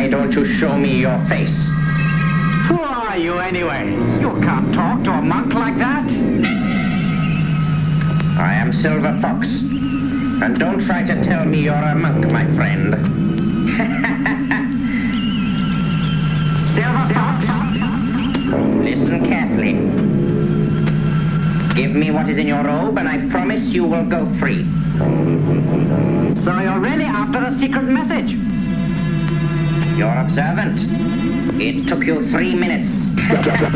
Why don't you show me your face? Who are you, anyway? You can't talk to a monk like that. I am Silver Fox. And don't try to tell me you're a monk, my friend. Silver Fox? Listen carefully. Give me what is in your robe, and I promise you will go free. So you're really after the secret message? You're observant. It took you 3 minutes.